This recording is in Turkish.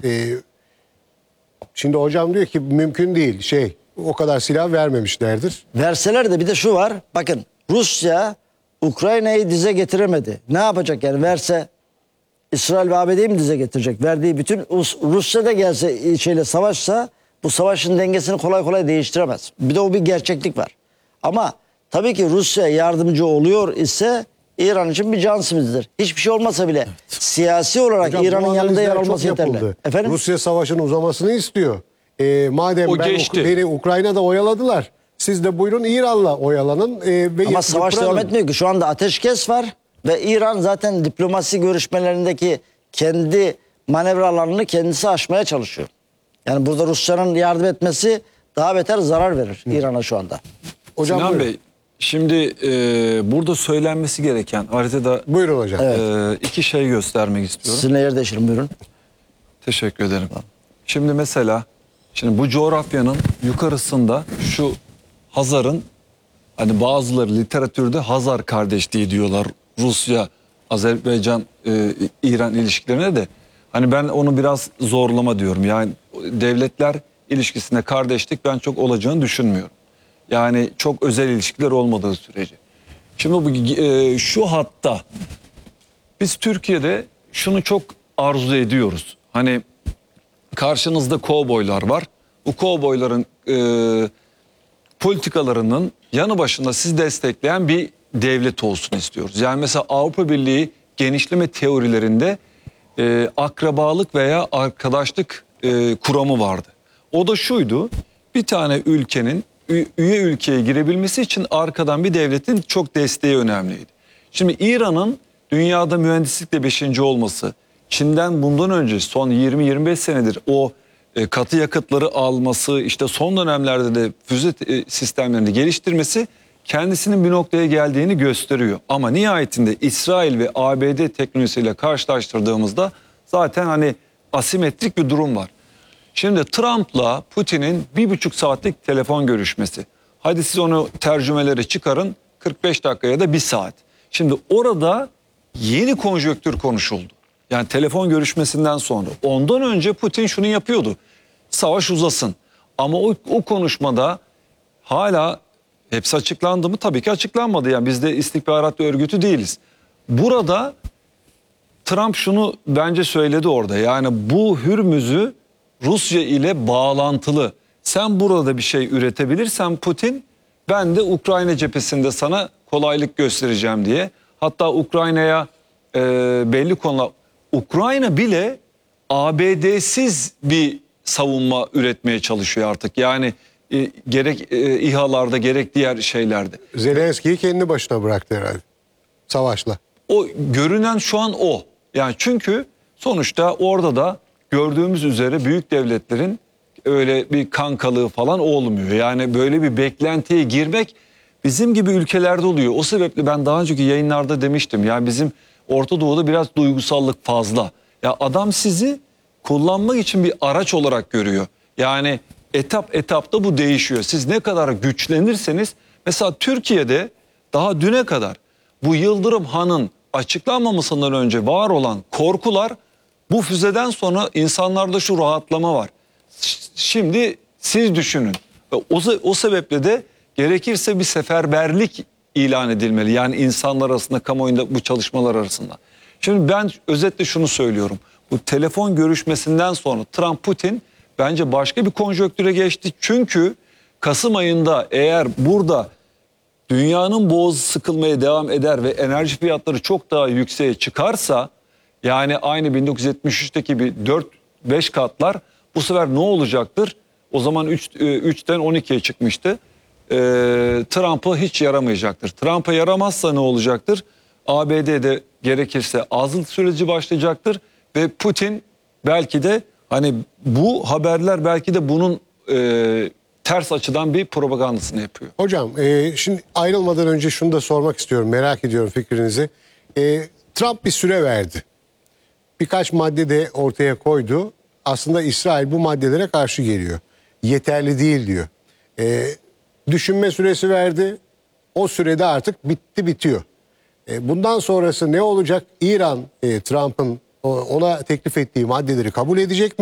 Şimdi hocam diyor ki mümkün değil, o kadar silah vermemişlerdir. Verseler de bir de şu var. Bakın Rusya Ukrayna'yı dize getiremedi. Ne yapacak yani verse İsrail ve ABD'yi mi dize getirecek? Verdiği bütün Rusya da gelse savaşsa bu savaşın dengesini kolay kolay değiştiremez. Bir de o bir gerçeklik var. Ama tabii ki Rusya yardımcı oluyor ise İran için bir can simididir. Hiçbir şey olmasa bile siyasi olarak İran'ın yanında yer alması yeterli. Efendim? Rusya savaşın uzamasını istiyor. Madem beni Ukrayna'da oyaladılar, siz de buyurun İran'la oyalanın. Ama savaş devam etmiyor ki. Şu anda ateşkes var ve İran zaten diplomasi görüşmelerindeki kendi manevralarını kendisi aşmaya çalışıyor. Yani burada Rusya'nın yardım etmesi daha beter zarar verir İran'a şu anda. Hocam Sinan Bey, şimdi burada söylenmesi gereken haritada buyurun hocam. İki şey göstermek istiyorum. Sizinle yer değiştirin, buyurun. Teşekkür ederim. Şimdi mesela bu coğrafyanın yukarısında şu Hazar'ın, hani bazıları literatürde Hazar kardeşliği diyorlar Rusya, Azerbaycan, İran ilişkilerine de. Hani ben onu biraz zorlama diyorum. Yani devletler ilişkisinde kardeşlik ben çok olacağını düşünmüyorum. Yani çok özel ilişkiler olmadığı sürece. Şimdi bu şu hatta biz Türkiye'de şunu çok arzu ediyoruz. Hani karşınızda kovboylar var. Bu kovboyların politikalarının yanı başında sizi destekleyen bir devlet olsun istiyoruz. Yani mesela Avrupa Birliği genişleme teorilerinde akrabalık veya arkadaşlık kuramı vardı. O da şuydu: bir tane ülkenin üye ülkeye girebilmesi için arkadan bir devletin çok desteği önemliydi. Şimdi İran'ın dünyada mühendislikle 5. olması, Çin'den bundan önce son 20-25 senedir o katı yakıtları alması, işte son dönemlerde de füze sistemlerini geliştirmesi kendisinin bir noktaya geldiğini gösteriyor. Ama nihayetinde İsrail ve ABD teknolojisiyle karşılaştırdığımızda zaten hani asimetrik bir durum var. Şimdi Trump'la Putin'in 1,5 saatlik telefon görüşmesi. Hadi siz onu tercümeleri çıkarın, 45 dakika ya da 1 saat. Şimdi orada yeni konjonktür konuşuldu. Yani telefon görüşmesinden sonra. Ondan önce Putin şunu yapıyordu: savaş uzasın. Ama o konuşmada hala hepsi açıklandı mı? Tabii ki açıklanmadı. Yani biz de istihbarat örgütü değiliz. Burada Trump şunu bence söyledi orada. Yani bu Hürmüz'ü Rusya ile bağlantılı. Sen burada bir şey üretebilirsen Putin, ben de Ukrayna cephesinde sana kolaylık göstereceğim diye. Hatta Ukrayna'ya belli konular, Ukrayna bile ABD'siz bir savunma üretmeye çalışıyor artık. Yani gerek İHA'larda gerek diğer şeylerde. Zelenski'yi kendi başına bıraktı herhalde savaşla. O görünen şu an o. Yani çünkü sonuçta orada da gördüğümüz üzere büyük devletlerin öyle bir kankalığı falan olmuyor. Yani böyle bir beklentiye girmek bizim gibi ülkelerde oluyor. O sebeple ben daha önceki yayınlarda demiştim. Yani bizim Orta Doğu'da biraz duygusallık fazla. Ya adam sizi kullanmak için bir araç olarak görüyor. Yani etapta bu değişiyor. Siz ne kadar güçlenirseniz, mesela Türkiye'de daha düne kadar bu Yıldırım Han'ın açıklanmamasından önce var olan korkular, bu füzeden sonra insanlarda şu rahatlama var. Şimdi siz düşünün. O sebeple de gerekirse bir seferberlik ilan edilmeli. Yani insanlar arasında, kamuoyunda bu çalışmalar arasında. Şimdi ben özetle şunu söylüyorum. Bu telefon görüşmesinden sonra Trump-Putin bence başka bir konjonktüre geçti. Çünkü Kasım ayında eğer burada dünyanın boğazı sıkılmaya devam eder ve enerji fiyatları çok daha yükseğe çıkarsa, yani aynı 1973'teki bir 4-5 katlar, bu sefer ne olacaktır? O zaman 3'ten 12'ye çıkmıştı. Trump'a hiç yaramayacaktır. Trump'a yaramazsa ne olacaktır? ABD'de gerekirse azıl süreci başlayacaktır ve Putin belki de, hani bu haberler belki de bunun ters açıdan bir propagandasını yapıyor. Hocam şimdi ayrılmadan önce şunu da sormak istiyorum, merak ediyorum fikrinizi. Trump bir süre verdi. Birkaç madde de ortaya koydu. Aslında İsrail bu maddelere karşı geliyor. Yeterli değil diyor. Düşünme süresi verdi. O sürede artık bitiyor. Bundan sonrası ne olacak? İran Trump'ın ona teklif ettiği maddeleri kabul edecek mi?